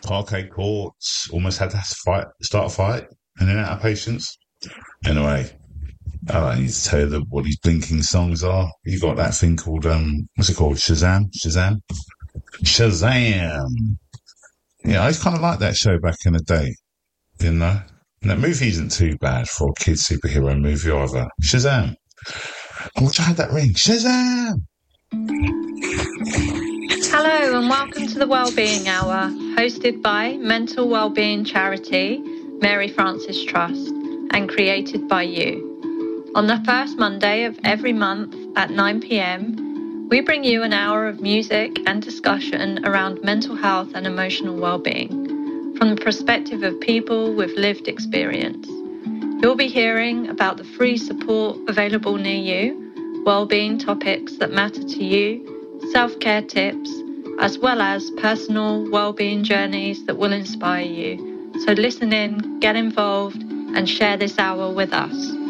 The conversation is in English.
Parquet courts, almost had to start a fight, and then out of patience. Anyway, I don't need to tell you what these blinking songs are. You got that thing called, what's it called? Shazam? Yeah, I kind of like that show back in the day, you know? And that movie isn't too bad for a kid's superhero movie either. Shazam. I wish I had that ring. Shazam! Hello and welcome to the Wellbeing Hour, hosted by mental wellbeing charity Mary Frances Trust and created by you. On the first Monday of every month at 9 p.m, we bring you an hour of music and discussion around mental health and emotional well-being from the perspective of people with lived experience. You'll be hearing about the free support available near you, well-being topics that matter to you, self-care tips, as well as personal well-being journeys that will inspire you. So listen in, get involved, and share this hour with us.